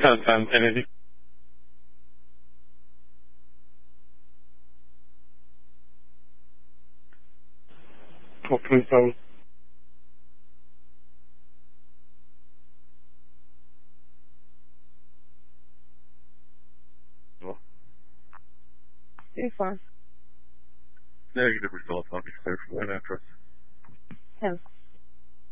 10-10, energy. Open zone. You're fine. Negative result, I'll be clear for that address. 10.